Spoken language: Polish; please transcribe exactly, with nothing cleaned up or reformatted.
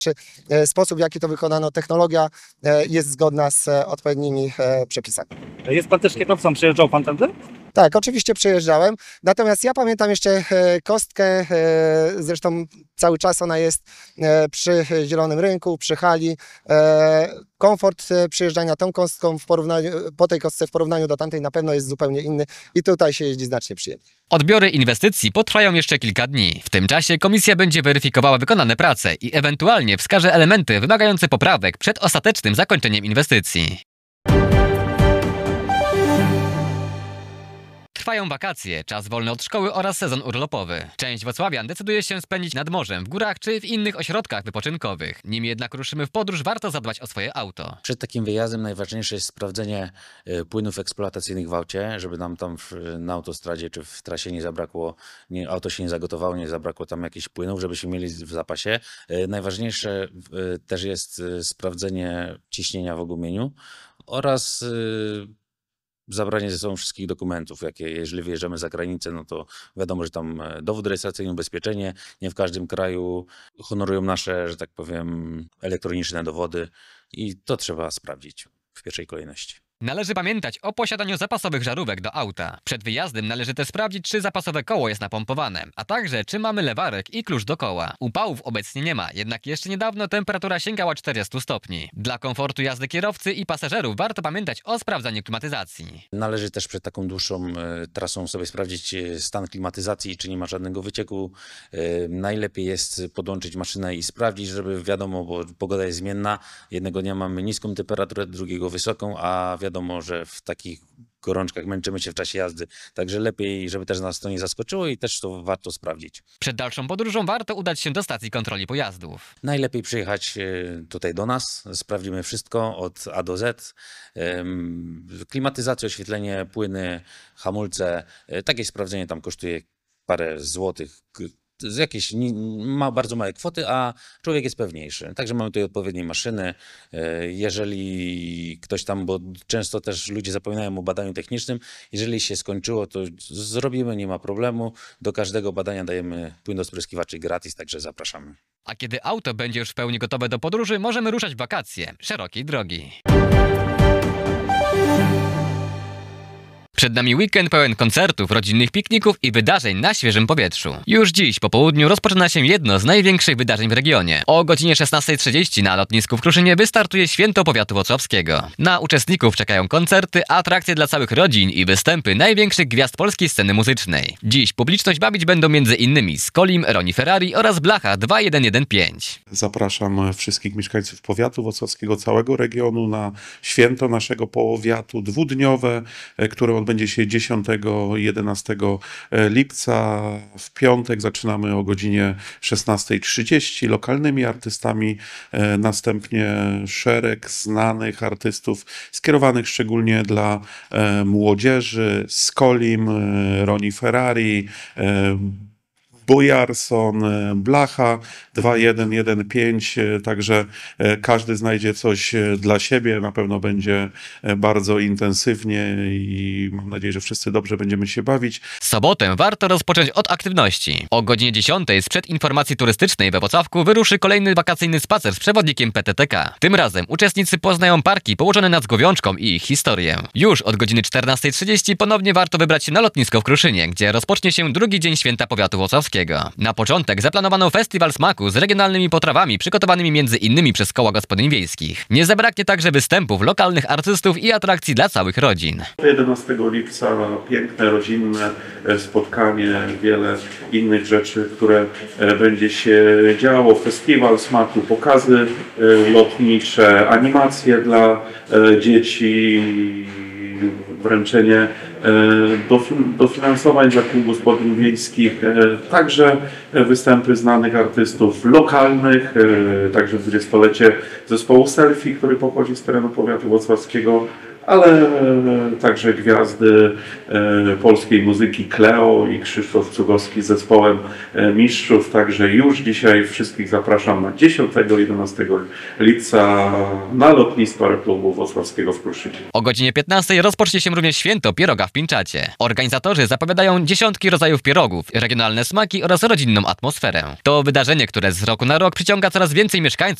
Czy sposób, w jaki to wykonano, technologia jest zgodna z odpowiednimi przepisami. Jest pan też kierowcą, przyjeżdżał pan tędy? Tak, oczywiście przejeżdżałem, natomiast ja pamiętam jeszcze kostkę, zresztą cały czas ona jest przy Zielonym Rynku, przy hali. Komfort przyjeżdżania tą kostką w porównaniu, po tej kostce w porównaniu do tamtej na pewno jest zupełnie inny i tutaj się jeździ znacznie przyjemniej. Odbiory inwestycji potrwają jeszcze kilka dni. W tym czasie komisja będzie weryfikowała wykonane prace i ewentualnie wskaże elementy wymagające poprawek przed ostatecznym zakończeniem inwestycji. Trwają wakacje, czas wolny od szkoły oraz sezon urlopowy. Część wrocławian decyduje się spędzić nad morzem, w górach czy w innych ośrodkach wypoczynkowych. Nim jednak ruszymy w podróż, warto zadbać o swoje auto. Przed takim wyjazdem najważniejsze jest sprawdzenie płynów eksploatacyjnych w aucie, żeby nam tam w, na autostradzie czy w trasie nie zabrakło, nie, auto się nie zagotowało, nie zabrakło tam jakichś płynów, żebyśmy mieli w zapasie. Najważniejsze też jest sprawdzenie ciśnienia w ogumieniu oraz zabranie ze sobą wszystkich dokumentów, jakie jeżeli wyjeżdżamy za granicę, no to wiadomo, że tam dowód rejestracyjny, ubezpieczenie, nie w każdym kraju honorują nasze, że tak powiem, elektroniczne dowody i to trzeba sprawdzić w pierwszej kolejności. Należy pamiętać o posiadaniu zapasowych żarówek do auta. Przed wyjazdem należy też sprawdzić, czy zapasowe koło jest napompowane, a także czy mamy lewarek i klucz do koła. Upałów obecnie nie ma, jednak jeszcze niedawno temperatura sięgała czterdziestu stopni. Dla komfortu jazdy kierowcy i pasażerów warto pamiętać o sprawdzaniu klimatyzacji. Należy też przed taką dłuższą trasą sobie sprawdzić stan klimatyzacji, czy nie ma żadnego wycieku. Najlepiej jest podłączyć maszynę i sprawdzić, żeby wiadomo, bo pogoda jest zmienna. Jednego dnia mamy niską temperaturę, drugiego wysoką, a wiadomo, Wiadomo, że w takich gorączkach męczymy się w czasie jazdy, także lepiej, żeby też nas to nie zaskoczyło i też to warto sprawdzić. Przed dalszą podróżą warto udać się do stacji kontroli pojazdów. Najlepiej przyjechać tutaj do nas, sprawdzimy wszystko od A do Z. Klimatyzacja, oświetlenie, płyny, hamulce, takie sprawdzenie tam kosztuje parę złotych. Z jakieś ma bardzo małe kwoty, a człowiek jest pewniejszy. Także mamy tutaj odpowiednie maszyny. Jeżeli ktoś tam, bo często też ludzie zapominają o badaniu technicznym, jeżeli się skończyło, to zrobimy, nie ma problemu. Do każdego badania dajemy płyn do spryskiwaczy gratis, także zapraszamy. A kiedy auto będzie już w pełni gotowe do podróży, możemy ruszać w wakacje szerokiej drogi. Przed nami weekend pełen koncertów, rodzinnych pikników i wydarzeń na świeżym powietrzu. Już dziś po południu rozpoczyna się jedno z największych wydarzeń w regionie. O godzinie szesnastej trzydzieści na lotnisku w Kruszynie wystartuje Święto Powiatu Włocławskiego. Na uczestników czekają koncerty, atrakcje dla całych rodzin i występy największych gwiazd polskiej sceny muzycznej. Dziś publiczność bawić będą między innymi Skolim, Ronnie Ferrari oraz Blacha dwa jeden jeden pięć. Zapraszam wszystkich mieszkańców powiatu włocławskiego, całego regionu na święto naszego powiatu dwudniowe, które odbędzie Będzie się dziesiątego i jedenastego lipca. W piątek zaczynamy o godzinie szesnastej trzydzieści lokalnymi artystami. Następnie szereg znanych artystów skierowanych szczególnie dla młodzieży. Skolim, Ronnie Ferrari, Bojarson, Blacha dwa jeden jeden pięć, także każdy znajdzie coś dla siebie, na pewno będzie bardzo intensywnie i mam nadzieję, że wszyscy dobrze będziemy się bawić. Sobotę warto rozpocząć od aktywności. O godzinie dziesiątej sprzed informacji turystycznej we Włocławku wyruszy kolejny wakacyjny spacer z przewodnikiem P T T K. Tym razem uczestnicy poznają parki położone nad Zgłowiączką i ich historię. Już od godziny czternastej trzydzieści ponownie warto wybrać się na lotnisko w Kruszynie, gdzie rozpocznie się drugi dzień Święta Powiatu Włocławskiego. Na początek zaplanowano festiwal smaku z regionalnymi potrawami przygotowanymi między innymi przez koła gospodyń wiejskich. Nie zabraknie także występów lokalnych artystów i atrakcji dla całych rodzin. jedenastego lipca piękne, rodzinne spotkanie, wiele innych rzeczy, które będzie się działo. Festiwal smaku, pokazy lotnicze, animacje dla dzieci, wręczenie dofinansowań dla kół gospodyń wiejskich, także występy znanych artystów lokalnych, także dwudziestolecie zespołu Selfie, który pochodzi z terenu powiatu włocławskiego, ale e, także gwiazdy e, polskiej muzyki Kleo i Krzysztof Cugowski z zespołem e, Mistrzów. Także już dzisiaj wszystkich zapraszam na dziesiątego i jedenastego lipca na lotnisko Aeroklubu Wrocławskiego w Kruszynie. O godzinie piętnastej rozpocznie się również święto pieroga w Pińczacie. Organizatorzy zapowiadają dziesiątki rodzajów pierogów, regionalne smaki oraz rodzinną atmosferę. To wydarzenie, które z roku na rok przyciąga coraz więcej mieszkańców